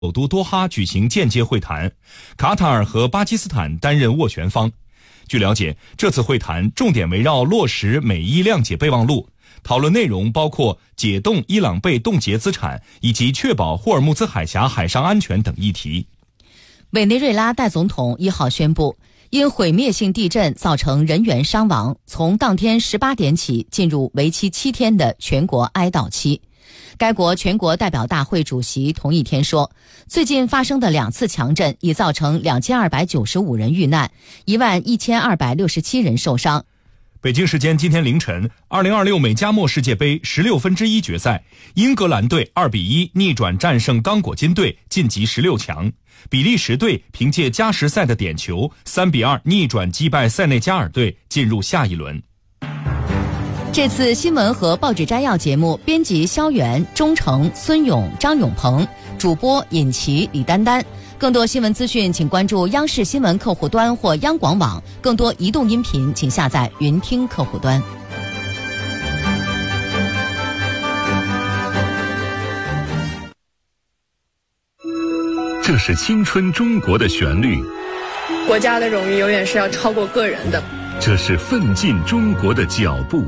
首都多哈举行间接会谈，卡塔尔和巴基斯坦担任斡旋方。据了解，这次会谈重点围绕落实美伊谅解备忘录，讨论内容包括解冻伊朗被冻结资产以及确保霍尔木兹海峡海上安全等议题。 委内瑞拉代总统1号宣布，因毁灭性地震造成人员伤亡，从当天18点起进入为期7天的全国哀悼期。该国全国代表大会主席同一天说，最近发生的2次强震已造成2295人遇难，11267人受伤。 北京时间今天凌晨，2026美加墨世界杯1/16决赛，英格兰队2-1逆转战胜刚果金队晋级16强，比利时队凭借加时赛的点球3-2逆转击败塞内加尔队进入下一轮。 这次新闻和报纸摘要节目，编辑肖元、钟诚、孙勇、张永鹏，主播尹奇、李丹丹。更多新闻资讯，请关注央视新闻客户端或央广网。更多移动音频，请下载云听客户端。 这是青春中国的旋律， 国家的荣誉永远是要超过个人的。 这是奋进中国的脚步。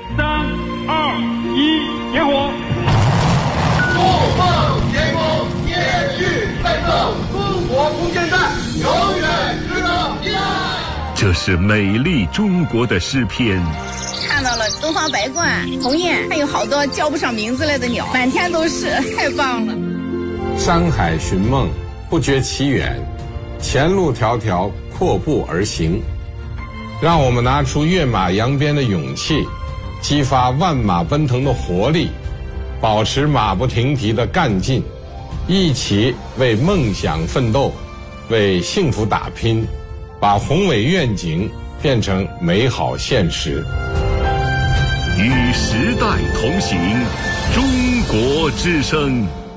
3、2、1，点火！ 不放前锋，延续奋斗，中国空间站永远值得依赖。 这是美丽中国的诗篇。 看到了东方白鹳、鸿雁，还有好多叫不上名字来的鸟，满天都是，太棒了。 山海寻梦，不觉其远，前路迢迢，阔步而行。让我们拿出跃马扬鞭的勇气，激发万马奔腾的活力，保持马不停蹄的干劲，一起为梦想奋斗，为幸福打拼，把宏伟愿景变成美好现实。 与时代同行，中国之声。